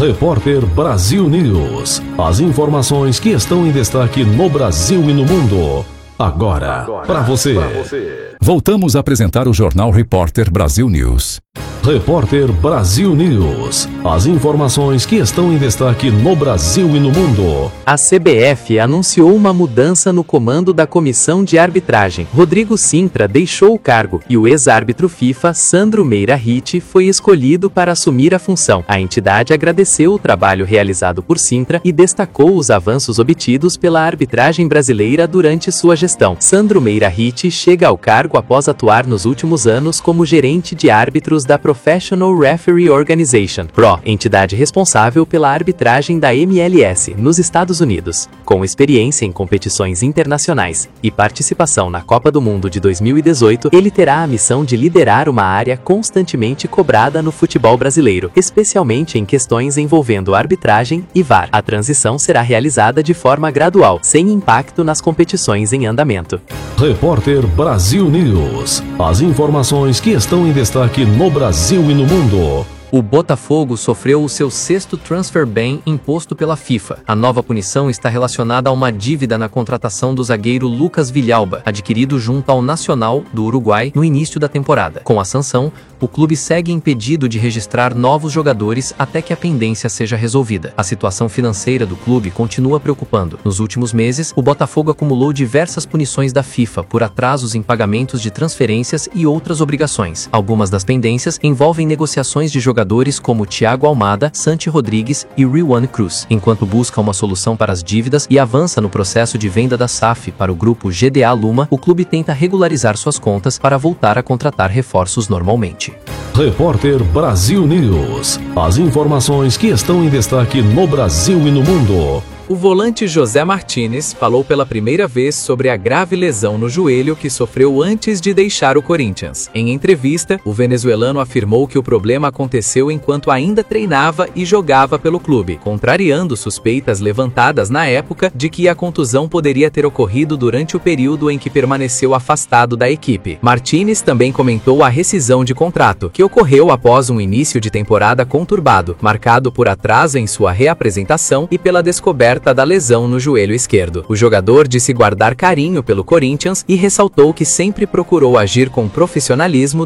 Repórter Brasil News. As informações que estão em destaque no Brasil e no mundo. Agora para você. Voltamos a apresentar o Jornal Repórter Brasil News. Repórter Brasil News. As informações que estão em destaque no Brasil e no mundo. A CBF anunciou uma mudança no comando da comissão de arbitragem. Rodrigo Sintra deixou o cargo e o ex-árbitro FIFA, Sandro Meira Hit, foi escolhido para assumir a função. A entidade agradeceu o trabalho realizado por Sintra e destacou os avanços obtidos pela arbitragem brasileira durante sua gestão. Sandro Meira Hit chega ao cargo após atuar nos últimos anos como gerente de árbitros da Professional Referee Organization, PRO, entidade responsável pela arbitragem da MLS nos Estados Unidos. Com experiência em competições internacionais e participação na Copa do Mundo de 2018, ele terá a missão de liderar uma área constantemente cobrada no futebol brasileiro, especialmente em questões envolvendo arbitragem e VAR. A transição será realizada de forma gradual, sem impacto nas competições em andamento. Repórter Brasil News. As informações que estão em destaque no Brasil e no mundo. O Botafogo sofreu o seu 6º transfer ban imposto pela FIFA. A nova punição está relacionada a uma dívida na contratação do zagueiro Lucas Villalba, adquirido junto ao Nacional do Uruguai no início da temporada. Com a sanção, o clube segue impedido de registrar novos jogadores até que a pendência seja resolvida. A situação financeira do clube continua preocupando. Nos últimos meses, o Botafogo acumulou diversas punições da FIFA por atrasos em pagamentos de transferências e outras obrigações. Algumas das pendências envolvem negociações de jogadores como Thiago Almada, Santi Rodrigues e Riwan Cruz, enquanto busca uma solução para as dívidas e avança no processo de venda da SAF para o grupo GDA Luma. O clube tenta regularizar suas contas para voltar a contratar reforços normalmente. Repórter Brasil News. As informações que estão em destaque no Brasil e no mundo. O volante José Martínez falou pela primeira vez sobre a grave lesão no joelho que sofreu antes de deixar o Corinthians. Em entrevista, o venezuelano afirmou que o problema aconteceu enquanto ainda treinava e jogava pelo clube, contrariando suspeitas levantadas na época de que a contusão poderia ter ocorrido durante o período em que permaneceu afastado da equipe. Martínez também comentou a rescisão de contrato, que ocorreu após um início de temporada conturbado, marcado por atraso em sua reapresentação e pela descoberta da lesão no joelho esquerdo. O jogador disse guardar carinho pelo Corinthians e ressaltou que sempre procurou agir com profissionalismo